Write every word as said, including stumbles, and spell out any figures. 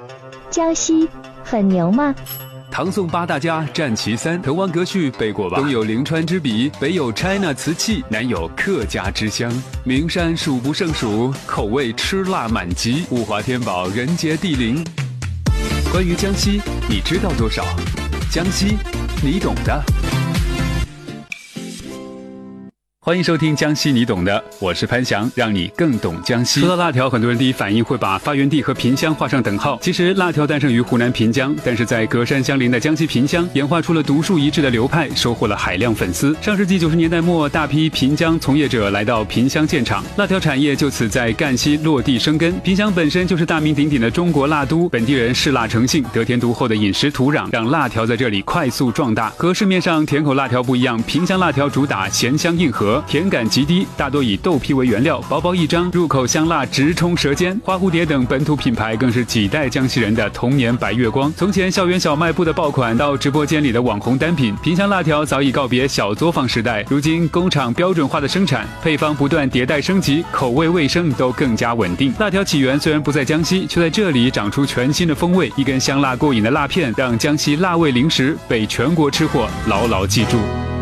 江西很牛吗？ 唐宋八大家占其三，滕王阁序背过吧？东有临川之笔，北有 China 瓷器，南有客家之乡，名山数不胜数，口味吃辣满级，物华天宝，人杰地灵。关于江西，你知道多少？江西，你懂的。欢迎收听江西你懂的，我是潘翔，让你更懂江西。说到辣条，很多人第一反应会把发源地和萍乡画上等号。其实辣条诞生于湖南萍江，但是在隔山相邻的江西萍乡演化出了独树一帜的流派，收获了海量粉丝。上世纪九十年代末，大批萍江从业者来到萍乡建厂，辣条产业就此在赣西落地生根。萍乡本身就是大名鼎鼎的中国辣都，本地人嗜辣成性，得天独厚的饮食土壤让辣条在这里快速壮大。和市面上甜口辣条不一样，萍乡辣条主打咸香硬核，甜感极低，大多以豆皮为原料，薄薄一张，入口香辣直冲舌尖。花蝴蝶等本土品牌更是几代江西人的童年白月光。从前校园小卖部的爆款到直播间里的网红单品，萍乡辣条早已告别小作坊时代。如今工厂标准化的生产，配方不断迭代升级，口味卫生都更加稳定。辣条起源虽然不在江西，却在这里长出全新的风味。一根香辣过瘾的辣片，让江西辣味零食被全国吃货牢牢记住。